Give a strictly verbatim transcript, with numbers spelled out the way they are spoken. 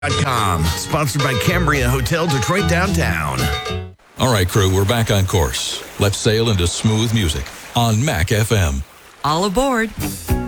dot com, sponsored by Cambria Hotel Detroit Downtown. All right, crew, we're back on course. Let's sail into smooth music on Mac F M. All aboard.